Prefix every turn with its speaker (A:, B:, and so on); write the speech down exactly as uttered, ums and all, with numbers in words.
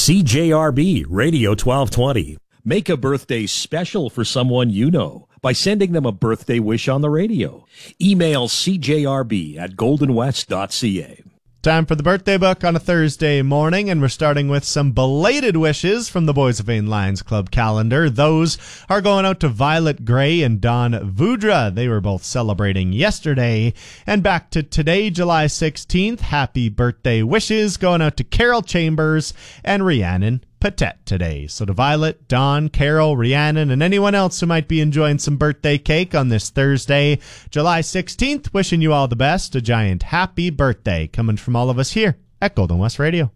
A: C J R B Radio twelve twenty. Make a birthday special for someone you know by sending them a birthday wish on the radio. Email c j r b at golden west dot c a.
B: Time for the birthday book on a Thursday morning, and we're starting with some belated wishes from the Boys of Vain Lions Club calendar. Those are going out to Violet Gray and Don Vudra. They were both celebrating yesterday. And back to today, July sixteenth, happy birthday wishes going out to Carol Chambers and Rhiannon Patet today. So to Violet, Don, Carol, Rhiannon, and anyone else who might be enjoying some birthday cake on this Thursday, July sixteenth, wishing you all the best. A giant happy birthday coming from all of us here at Golden West Radio.